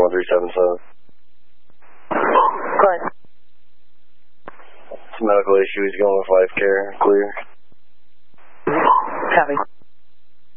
1377. Go ahead. It's a medical issue. He's going with life care. Clear. Copy.